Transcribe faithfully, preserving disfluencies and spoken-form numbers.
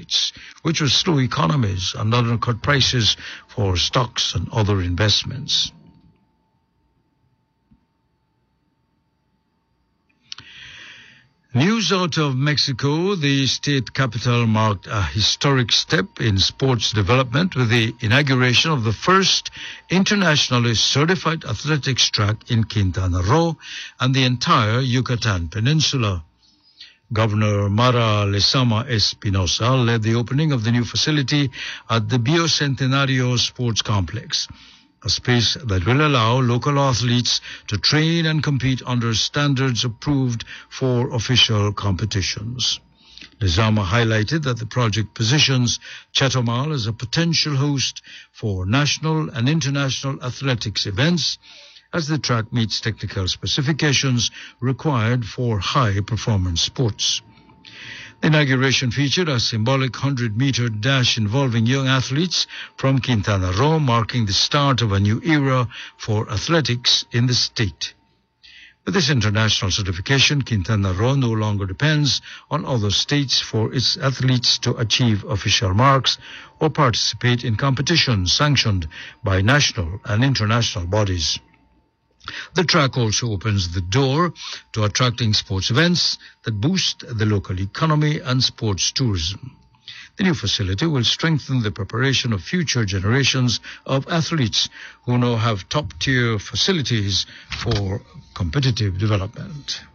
rates, which will slow economies and undercut prices for stocks and other investments. News out of Mexico. The state capital marked a historic step in sports development with the inauguration of the first internationally certified athletics track in Quintana Roo and the entire Yucatan Peninsula. Governor Mara Lezama Espinosa led the opening of the new facility at the Bicentenario Sports Complex, a space that will allow local athletes to train and compete under standards approved for official competitions. Lezama highlighted that the project positions Chetumal as a potential host for national and international athletics events, as the track meets technical specifications required for high-performance sports. The inauguration featured a symbolic hundred-meter dash involving young athletes from Quintana Roo, marking the start of a new era for athletics in the state. With this international certification, Quintana Roo no longer depends on other states for its athletes to achieve official marks or participate in competitions sanctioned by national and international bodies. The track also opens the door to attracting sports events that boost the local economy and sports tourism. The new facility will strengthen the preparation of future generations of athletes who now have top-tier facilities for competitive development.